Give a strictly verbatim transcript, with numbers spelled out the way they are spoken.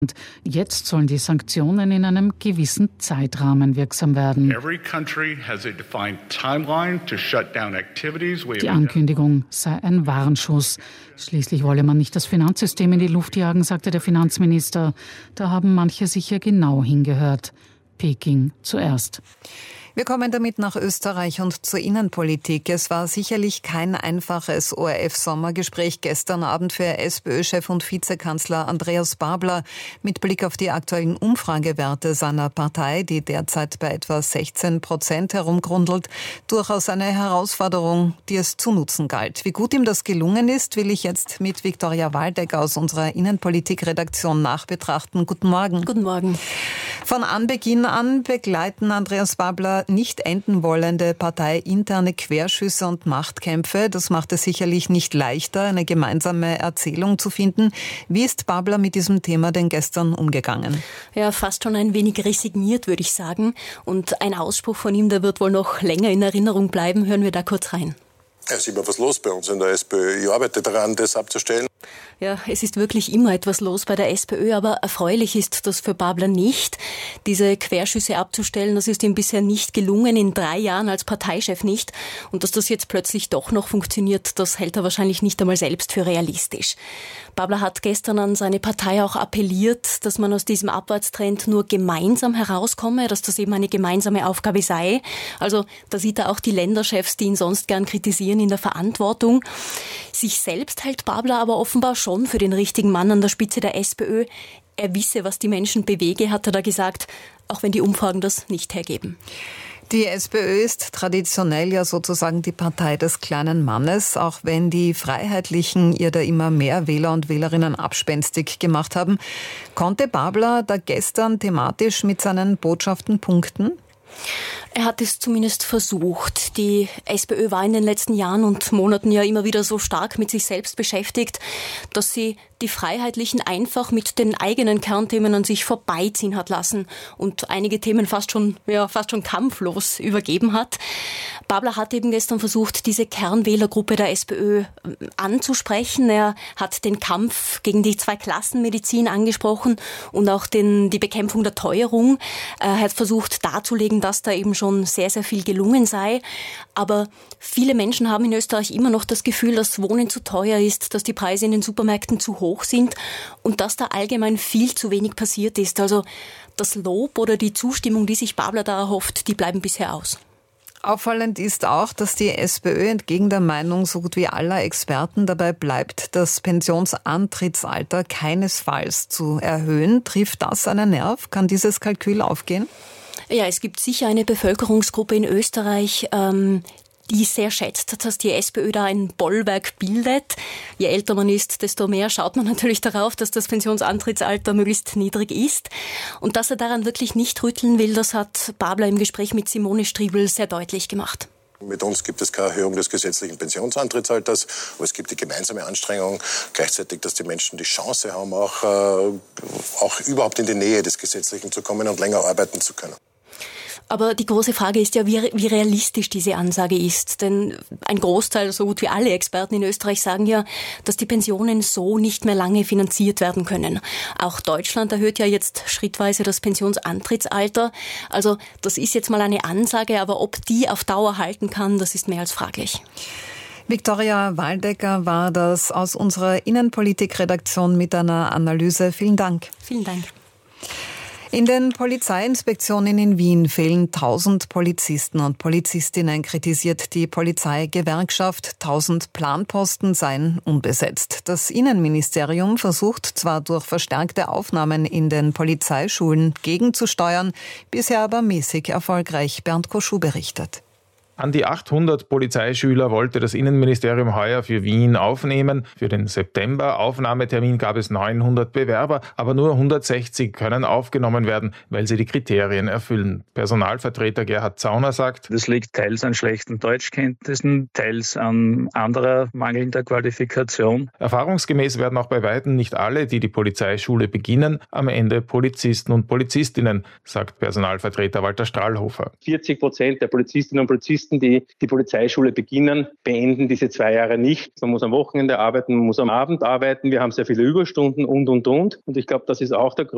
Jetzt sollen die Sanktionen in einem gewissen Zeitrahmen wirksam werden. Die Ankündigung sei ein Warnschuss. Schließlich wolle man nicht das Finanzsystem in die Luft jagen, sagte der Finanzminister. Da haben manche sicher genau hingehört. Peking zuerst. Wir kommen damit nach Österreich und zur Innenpolitik. Es war sicherlich kein einfaches O R F-Sommergespräch gestern Abend für SPÖ-Chef und Vizekanzler Andreas Babler mit Blick auf die aktuellen Umfragewerte seiner Partei, die derzeit bei etwa sechzehn Prozent herumgrundelt. Durchaus eine Herausforderung, die es zu nutzen galt. Wie gut ihm das gelungen ist, will ich jetzt mit Viktoria Waldecker aus unserer Innenpolitik-Redaktion nachbetrachten. Guten Morgen. Guten Morgen. Von Anbeginn an begleiten Andreas Babler nicht enden wollende parteiinterne Querschüsse und Machtkämpfe. Das macht es sicherlich nicht leichter, eine gemeinsame Erzählung zu finden. Wie ist Babler mit diesem Thema denn gestern umgegangen? Ja, fast schon ein wenig resigniert, würde ich sagen. Und ein Ausspruch von ihm, der wird wohl noch länger in Erinnerung bleiben. Hören wir da kurz rein. Es ist immer was los bei uns in der SPÖ. Ich arbeite daran, das abzustellen. Ja, es ist wirklich immer etwas los bei der SPÖ, aber erfreulich ist das für Babler nicht. Diese Querschüsse abzustellen, das ist ihm bisher nicht gelungen, in drei Jahren als Parteichef nicht. Und dass das jetzt plötzlich doch noch funktioniert, das hält er wahrscheinlich nicht einmal selbst für realistisch. Babler hat gestern an seine Partei auch appelliert, dass man aus diesem Abwärtstrend nur gemeinsam herauskomme, dass das eben eine gemeinsame Aufgabe sei. Also da sieht er auch die Länderchefs, die ihn sonst gern kritisieren, in der Verantwortung. Sich selbst hält Babler aber offenbar schon für den richtigen Mann an der Spitze der SPÖ. Er wisse, was die Menschen bewege, hat er da gesagt, auch wenn die Umfragen das nicht hergeben. Die SPÖ ist traditionell ja sozusagen die Partei des kleinen Mannes, auch wenn die Freiheitlichen ihr da immer mehr Wähler und Wählerinnen abspenstig gemacht haben. Konnte Babler da gestern thematisch mit seinen Botschaften punkten? Er hat es zumindest versucht. Die SPÖ war in den letzten Jahren und Monaten ja immer wieder so stark mit sich selbst beschäftigt, dass sie die Freiheitlichen einfach mit den eigenen Kernthemen an sich vorbeiziehen hat lassen und einige Themen fast schon, ja, fast schon kampflos übergeben hat. Babler hat eben gestern versucht, diese Kernwählergruppe der SPÖ anzusprechen. Er hat den Kampf gegen die Zweiklassenmedizin angesprochen und auch den, die Bekämpfung der Teuerung. Er hat versucht darzulegen, dass da eben schon sehr, sehr viel gelungen sei. Aber viele Menschen haben in Österreich immer noch das Gefühl, dass Wohnen zu teuer ist, dass die Preise in den Supermärkten zu hoch sind und dass da allgemein viel zu wenig passiert ist. Also das Lob oder die Zustimmung, die sich Babler da erhofft, die bleiben bisher aus. Auffallend ist auch, dass die SPÖ entgegen der Meinung so gut wie aller Experten dabei bleibt, das Pensionsantrittsalter keinesfalls zu erhöhen. Trifft das einen Nerv? Kann dieses Kalkül aufgehen? Ja, es gibt sicher eine Bevölkerungsgruppe in Österreich, ähm, die sehr schätzt, dass die SPÖ da ein Bollwerk bildet. Je älter man ist, desto mehr schaut man natürlich darauf, dass das Pensionsantrittsalter möglichst niedrig ist. Und dass er daran wirklich nicht rütteln will, das hat Babler im Gespräch mit Simone Striebel sehr deutlich gemacht. Mit uns gibt es keine Erhöhung des gesetzlichen Pensionsantrittsalters, aber es gibt die gemeinsame Anstrengung, gleichzeitig, dass die Menschen die Chance haben, auch, äh, auch überhaupt in die Nähe des Gesetzlichen zu kommen und länger arbeiten zu können. Aber die große Frage ist ja, wie, wie realistisch diese Ansage ist. Denn ein Großteil, so gut wie alle Experten in Österreich sagen ja, dass die Pensionen so nicht mehr lange finanziert werden können. Auch Deutschland erhöht ja jetzt schrittweise das Pensionsantrittsalter. Also das ist jetzt mal eine Ansage, aber ob die auf Dauer halten kann, das ist mehr als fraglich. Viktoria Waldecker war das aus unserer Innenpolitik-Redaktion mit einer Analyse. Vielen Dank. Vielen Dank. In den Polizeiinspektionen in Wien fehlen tausend Polizisten und Polizistinnen, kritisiert die Polizeigewerkschaft. tausend Planposten seien unbesetzt. Das Innenministerium versucht zwar durch verstärkte Aufnahmen in den Polizeischulen gegenzusteuern, bisher aber mäßig erfolgreich. Bernd Koschuh berichtet. An die achthundert Polizeischüler wollte das Innenministerium heuer für Wien aufnehmen. Für den September-Aufnahmetermin gab es neunhundert Bewerber, aber nur hundertsechzig können aufgenommen werden, weil sie die Kriterien erfüllen. Personalvertreter Gerhard Zauner sagt: Das liegt teils an schlechten Deutschkenntnissen, teils an anderer mangelnder Qualifikation. Erfahrungsgemäß werden auch bei weitem nicht alle, die die Polizeischule beginnen, am Ende Polizisten und Polizistinnen, sagt Personalvertreter Walter Strahlhofer. vierzig Prozent der Polizistinnen und Polizisten, die die Polizeischule beginnen, beenden diese zwei Jahre nicht. Man muss am Wochenende arbeiten, man muss am Abend arbeiten, wir haben sehr viele Überstunden und, und, und. Und ich glaube, das ist auch der Grund,